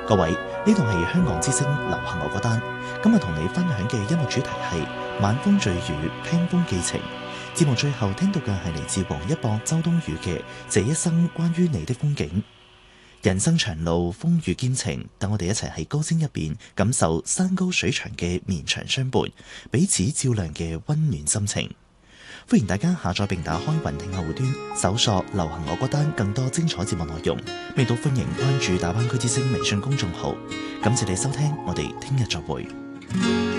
各位，呢度係香港之聲流行樂歌單，今日同你分享嘅音樂主題係晚風醉雨，聽風寄情。節目最後聽到嘅係嚟自王一博、周冬雨嘅《這一生關於你的風景》。人生長路，風雨兼程，等我哋一齊喺歌聲入邊感受山高水長嘅綿長相伴，彼此照亮嘅溫暖心情。歡迎大家下載並打開雲聽客戶端，搜索流行樂歌單，更多精彩節目內容。未到歡迎關注大灣區之聲微信公眾號。感謝你收聽，我哋聽日再會。